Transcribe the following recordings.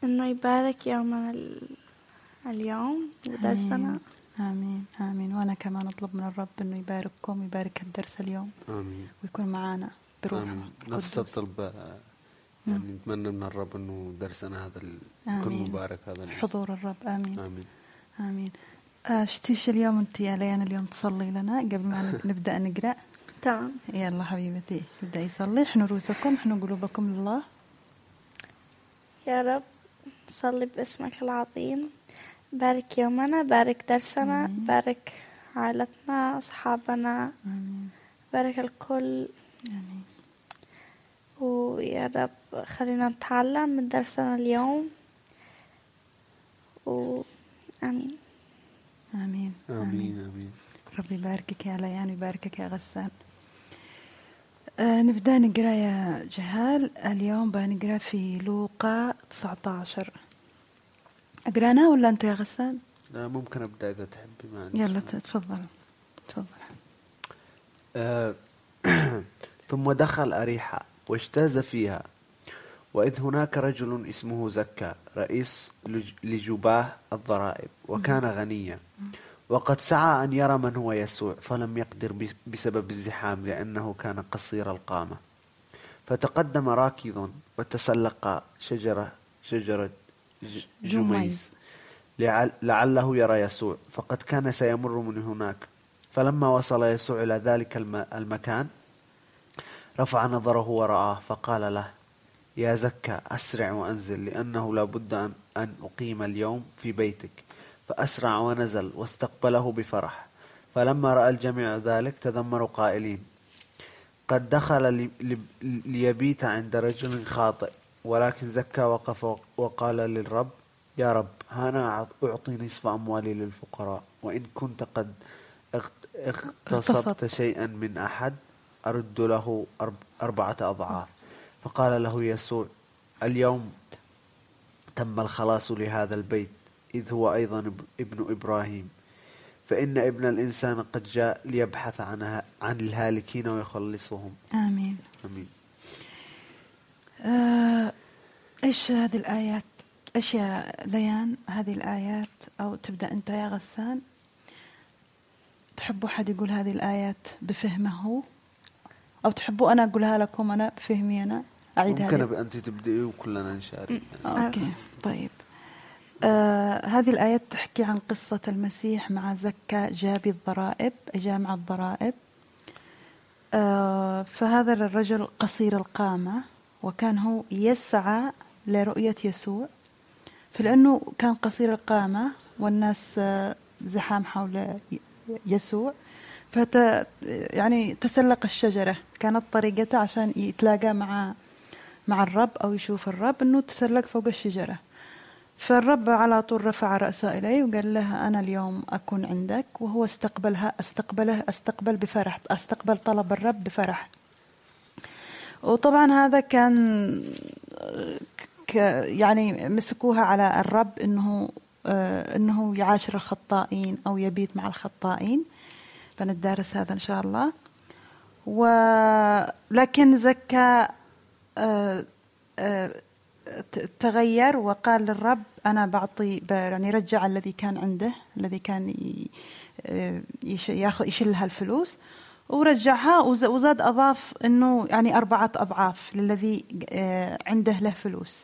إنه يبارك يومنا اليوم ودرسنا. آمين آمين. وأنا كمان أطلب من الرب إنه يبارككم، يبارك الدرس اليوم. آمين. ويكون معنا بروح. نفس الطلب يعني نتمنى من الرب إنه درسنا هذا يكون مبارك هذا اليوم. حضور الرب. آمين آمين آمين. اشتيش اليوم أنت يا ليان اليوم تصلي لنا قبل ما نبدأ نقرأ؟ تمام. يلا حبيبتي ابدأ يصلي. احنا رؤوسكم احنا قلوبكم لله. يا رب نصلي باسمك العظيم، بارك يومنا، بارك درسنا، بارك عائلتنا، أصحابنا، بارك الكل. آمين. ويا رب خلينا نتعلم من درسنا اليوم. آمين آمين آمين آمين. ربي يباركك يا ليان ويباركك يا غسان. نبدأ نقرأ يا جهال. اليوم بنقرأ في لوقا 19. أقرأنا ولا أنت يا غسان؟ لا ممكن أبدأ إذا تحبي معنا. يلا تفضل. ثم دخل أريحة واجتاز فيها، وإذ هناك رجل اسمه زكا رئيس لجباه الضرائب، وكان غنيا، وقد سعى أن يرى من هو يسوع، فلم يقدر بسبب الزحام لأنه كان قصير القامة. فتقدم راكضا وتسلق شجرة جميز لعله يرى يسوع، فقد كان سيمر من هناك. فلما وصل يسوع إلى ذلك المكان رفع نظره ورآه، فقال له: يا زكا أسرع وأنزل، لأنه لا بد أن أقيم اليوم في بيتك. فأسرع ونزل واستقبله بفرح. فلما رأى الجميع ذلك تذمروا قائلين: قد دخل ليبيت عند رجل خاطئ. ولكن زكا وقف وقال للرب: يا رب، أنا أعطي نصف أموالي للفقراء، وإن كنت قد اغتصبت شيئا من أحد أرد له 4 أضعاف. فقال له يسوع: اليوم تم الخلاص لهذا البيت، إذ هو أيضا ابن إبراهيم. فإن ابن الإنسان قد جاء ليبحث عن الهالكين ويخلصهم. آمين آمين. إيش هذه الآيات؟ إيش يا ليان هذه الآيات؟ أو تبدأ أنت يا غسان؟ تحبوا حد يقول هذه الآيات بفهمه، أو تحبوا أنا أقولها لكم أنا بفهمي أنا؟ أعيد ممكن هذه. أنت تبدأي وكلنا نشارك. أوكي طيب. هذه الآيات تحكي عن قصة المسيح مع زكا جابي الضرائب، جامع الضرائب. فهذا الرجل قصير القامة، وكان هو يسعى لرؤية يسوع، فلأنه كان قصير القامة والناس زحام حول يسوع، يعني تسلق الشجرة. كانت طريقته عشان يتلاقى مع الرب أو يشوف الرب، أنه تسلق فوق الشجرة. فالرب على طول رفع رأسه إليه وقال له: أنا اليوم أكون عندك. وهو استقبل بفرح، استقبل طلب الرب بفرح. وطبعا هذا كان يعني مسكوها على الرب إنه يعاشر الخطائين أو يبيت مع الخطائين. فندرس هذا إن شاء الله. ولكن زكا تغير وقال للرب: أنا بعطي، يعني رجع الذي كان عنده، الذي كان يشلها الفلوس، ورجعها وزاد أضاف إنه يعني 4 أضعاف للذي عنده له فلوس.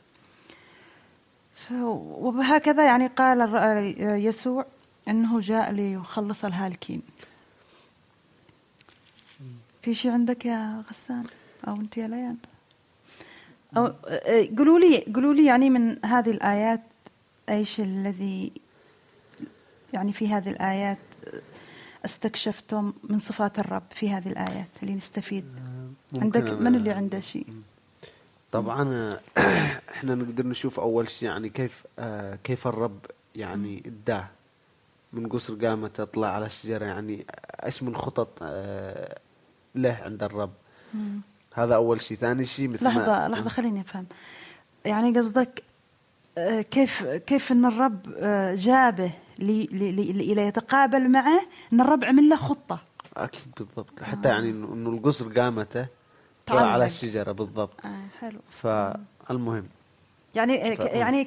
وهكذا يعني قال يسوع إنه جاء ليخلص الهالكين. في شيء عندك يا غسان أو أنت يا ليان؟ أو قولوا لي يعني من هذه الآيات إيش الذي يعني في هذه الآيات استكشفتم من صفات الرب في هذه الآيات اللي نستفيد. عندك من اللي عنده شيء؟ طبعا احنا نقدر نشوف أول شيء يعني كيف الرب يعني اداه من قصر قامة تطلع على الشجرة، يعني ايش من خطط له عند الرب. هذا أول شيء. ثاني شيء مثل لحظة خليني أفهم. يعني قصدك كيف إن الرب جابه إلى يتقابل معه، إن الرب عمل له خطة. أكيد بالضبط. حتى يعني إنه القصر قامته طلع على الشجرة بالضبط. حلو. فالمهم يعني